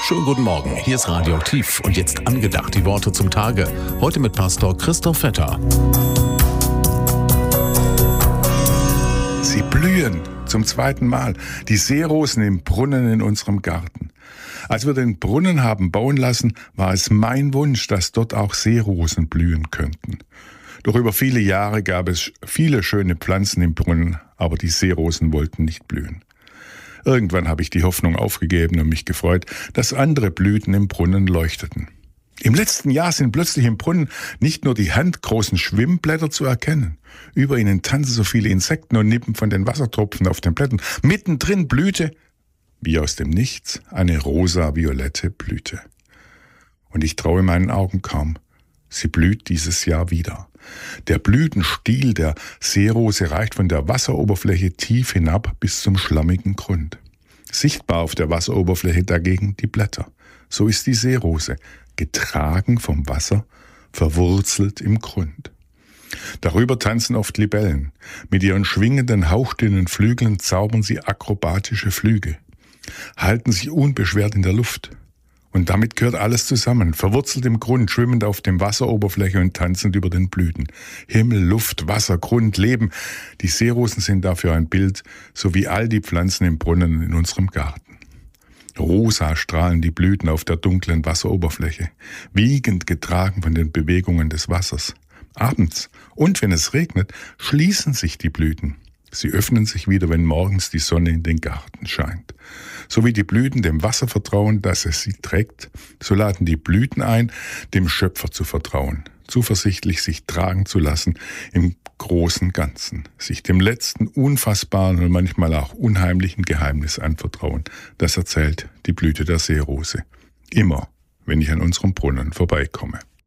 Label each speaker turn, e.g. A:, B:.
A: Schönen guten Morgen, hier ist Radioaktiv und jetzt angedacht die Worte zum Tage. Heute mit Pastor Christoph Vetter.
B: Sie blühen zum zweiten Mal, die Seerosen im Brunnen in unserem Garten. Als wir den Brunnen haben bauen lassen, war es mein Wunsch, dass dort auch Seerosen blühen könnten. Doch über viele Jahre gab es viele schöne Pflanzen im Brunnen, aber die Seerosen wollten nicht blühen. Irgendwann habe ich die Hoffnung aufgegeben und mich gefreut, dass andere Blüten im Brunnen leuchteten. Im letzten Jahr sind plötzlich im Brunnen nicht nur die handgroßen Schwimmblätter zu erkennen. Über ihnen tanzen so viele Insekten und nippen von den Wassertropfen auf den Blättern. Mittendrin blühte, wie aus dem Nichts, eine rosa-violette Blüte. Und ich traue meinen Augen kaum. Sie blüht dieses Jahr wieder. Der Blütenstiel der Seerose reicht von der Wasseroberfläche tief hinab bis zum schlammigen Grund. Sichtbar auf der Wasseroberfläche dagegen die Blätter. So ist die Seerose, getragen vom Wasser, verwurzelt im Grund. Darüber tanzen oft Libellen. Mit ihren schwingenden, hauchdünnen Flügeln zaubern sie akrobatische Flüge, halten sich unbeschwert in der Luft. Und damit gehört alles zusammen, verwurzelt im Grund, schwimmend auf dem Wasseroberfläche und tanzend über den Blüten. Himmel, Luft, Wasser, Grund, Leben. Die Seerosen sind dafür ein Bild, so wie all die Pflanzen im Brunnen in unserem Garten. Rosa strahlen die Blüten auf der dunklen Wasseroberfläche, wiegend getragen von den Bewegungen des Wassers. Abends und wenn es regnet, schließen sich die Blüten. Sie öffnen sich wieder, wenn morgens die Sonne in den Garten scheint. So wie die Blüten dem Wasser vertrauen, dass es sie trägt, so laden die Blüten ein, dem Schöpfer zu vertrauen, zuversichtlich sich tragen zu lassen im großen Ganzen, sich dem letzten unfassbaren und manchmal auch unheimlichen Geheimnis anvertrauen. Das erzählt die Blüte der Seerose. Immer, wenn ich an unserem Brunnen vorbeikomme.